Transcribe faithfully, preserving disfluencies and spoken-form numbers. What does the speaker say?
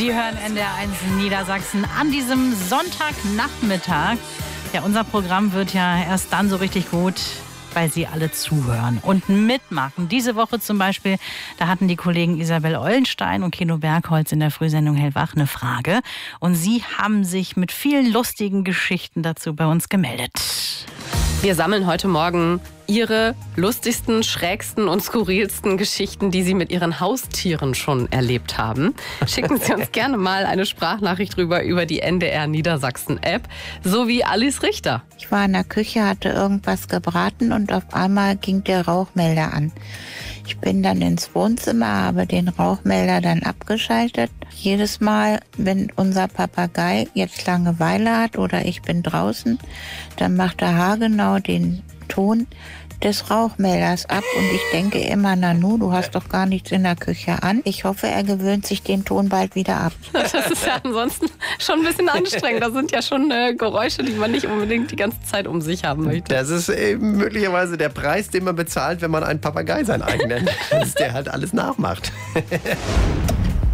Sie hören N D R eins Niedersachsen an diesem Sonntagnachmittag. Ja, unser Programm wird ja erst dann so richtig gut, weil Sie alle zuhören und mitmachen. Diese Woche zum Beispiel, da hatten die Kollegen Isabel Eulenstein und Keno Bergholz in der Frühsendung Hellwach eine Frage. Und Sie haben sich mit vielen lustigen Geschichten dazu bei uns gemeldet. Wir sammeln heute Morgen Ihre lustigsten, schrägsten und skurrilsten Geschichten, die Sie mit Ihren Haustieren schon erlebt haben. Schicken Sie uns gerne mal eine Sprachnachricht rüber über die N D R Niedersachsen App, so wie Alice Richter. Ich war in der Küche, hatte irgendwas gebraten und auf einmal ging der Rauchmelder an. Ich bin dann ins Wohnzimmer, habe den Rauchmelder dann abgeschaltet. Jedes Mal, wenn unser Papagei jetzt Langeweile hat oder ich bin draußen, dann macht er haargenau den Ton des Rauchmelders ab und ich denke immer, Nanu, du hast doch gar nichts in der Küche an. Ich hoffe, er gewöhnt sich den Ton bald wieder ab. Das ist ja ansonsten schon ein bisschen anstrengend. Das sind ja schon äh, Geräusche, die man nicht unbedingt die ganze Zeit um sich haben möchte. Das ist eben möglicherweise der Preis, den man bezahlt, wenn man einen Papagei sein eigen nennt, dass der halt alles nachmacht.